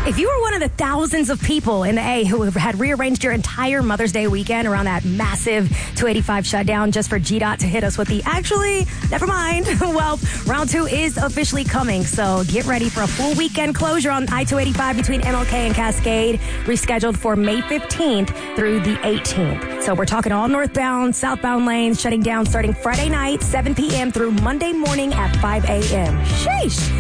If you were one of the thousands of people in the A who had rearranged your entire Mother's Day weekend around that massive 285 shutdown just for GDOT to hit us with the actually, never mind, well, round 2 is officially coming. So get ready for a full weekend closure on I-285 between MLK and Cascade, rescheduled for May 15th through the 18th. So we're talking all northbound, southbound lanes shutting down starting Friday night, 7 p.m. through Monday morning at 5 a.m. Sheesh.